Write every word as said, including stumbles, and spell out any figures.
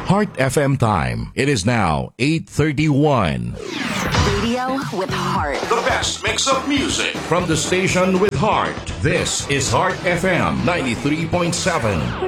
Heart F M time. It is now eight thirty-one. Radio with heart. The best mix of music from the station with heart. This is Heart F M ninety-three point seven.